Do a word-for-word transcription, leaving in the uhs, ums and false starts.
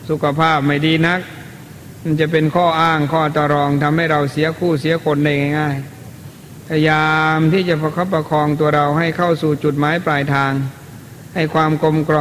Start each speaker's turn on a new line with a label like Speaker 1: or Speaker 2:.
Speaker 1: สุขภาพไม่ดีนักมันจะเป็นข้ออ้างข้อต่อรองทำให้เราเสียคู่เสียคนได้ง่ายๆพยายามที่จะประคับประคองตัวเราให้เข้าสู่จุดหมายปลายทางให้ความกลมกล่อม